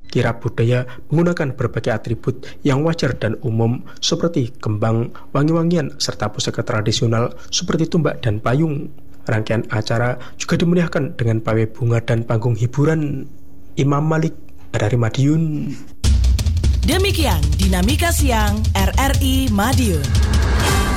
Kirab budaya menggunakan berbagai atribut yang wajar dan umum seperti kembang, wangi-wangian, serta pusaka tradisional seperti tumbak dan payung. Rangkaian acara juga dimeriahkan dengan pawai bunga dan panggung hiburan. Imam Malik dari Madiun. Demikian Dinamika Siang RRI Madiun.